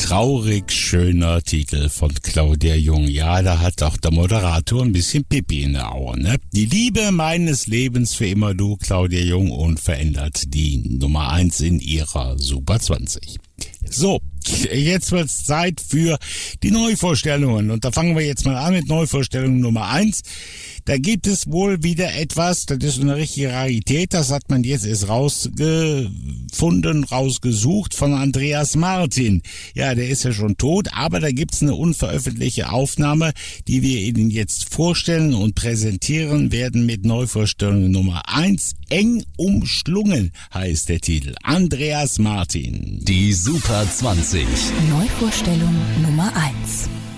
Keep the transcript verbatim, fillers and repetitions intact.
Traurig schöner Titel von Claudia Jung. Ja, da hat auch der Moderator ein bisschen Pipi in der Augen, ne? Die Liebe meines Lebens für immer du, Claudia Jung, unverändert die Nummer eins in ihrer Super zwanzig. So, jetzt wird's Zeit für die Neuvorstellungen. Und da fangen wir jetzt mal an mit Neuvorstellung Nummer eins. Da gibt es wohl wieder etwas, das ist eine richtige Rarität, das hat man jetzt erst rausgefunden, rausgesucht von Andreas Martin. Ja, der ist ja schon tot, aber da gibt's eine unveröffentlichte Aufnahme, die wir Ihnen jetzt vorstellen und präsentieren werden mit Neuvorstellung Nummer eins. Eng umschlungen heißt der Titel. Andreas Martin. Die Super zwanzig. Neuvorstellung Nummer eins.